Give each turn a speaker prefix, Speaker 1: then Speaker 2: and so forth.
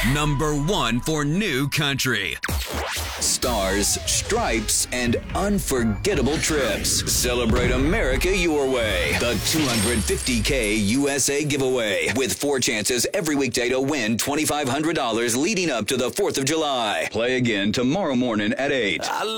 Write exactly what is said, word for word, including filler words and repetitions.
Speaker 1: Number one for new country. Stars, stripes, and unforgettable trips. Celebrate America your way. The two hundred fifty K U S A giveaway with four chances every weekday to win twenty-five hundred dollars leading up to the fourth of July. Play again tomorrow morning at eight.